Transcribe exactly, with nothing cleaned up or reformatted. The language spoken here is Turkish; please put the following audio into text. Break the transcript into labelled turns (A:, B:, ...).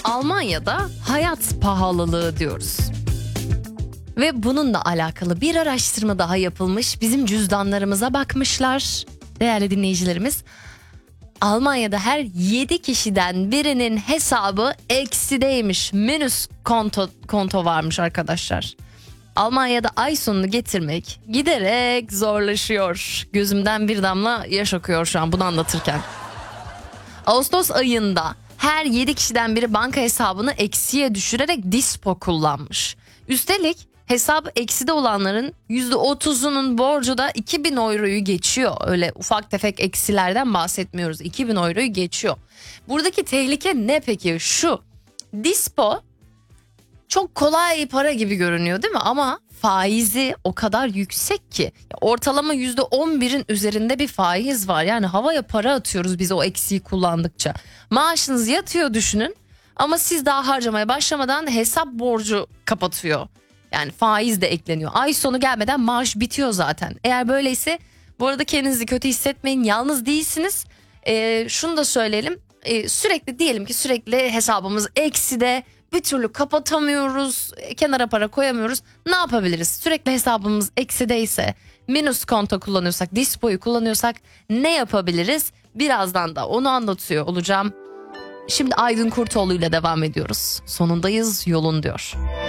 A: Almanya'da hayat pahalılığı diyoruz. Ve bununla alakalı bir araştırma daha yapılmış. Bizim cüzdanlarımıza bakmışlar değerli dinleyicilerimiz. Almanya'da her yedi kişiden birinin hesabı eksideymiş. Minus konto, konto varmış arkadaşlar. Almanya'da ay sonunu getirmek giderek zorlaşıyor. Gözümden bir damla yaş akıyor şu an bunu anlatırken. Ağustos ayında her yedi kişiden biri banka hesabını eksiye düşürerek dispo kullanmış. Üstelik hesabı ekside olanların yüzde otuzunun borcu da iki bin euroyu geçiyor. Öyle ufak tefek eksilerden bahsetmiyoruz. iki bin euroyu geçiyor. Buradaki tehlike ne peki? Şu: dispo çok kolay para gibi görünüyor değil mi? Ama faizi o kadar yüksek ki. Ortalama yüzde on birin üzerinde bir faiz var. Yani havaya para atıyoruz biz o eksiği kullandıkça. Maaşınız yatıyor düşünün. Ama siz daha harcamaya başlamadan hesap borcu kapatıyor. Yani faiz de ekleniyor. Ay sonu gelmeden maaş bitiyor zaten. Eğer böyleyse bu arada kendinizi kötü hissetmeyin. Yalnız değilsiniz. Ee, şunu da söyleyelim. Ee, sürekli diyelim ki sürekli hesabımız ekside. Bir türlü kapatamıyoruz. Kenara para koyamıyoruz. Ne yapabiliriz? Sürekli hesabımız eksideyse, minus konto kullanıyorsak, dispoyu kullanıyorsak ne yapabiliriz? Birazdan da onu anlatıyor olacağım. Şimdi Aydın Kurtoğlu ile devam ediyoruz. Sonundayız yolun diyor.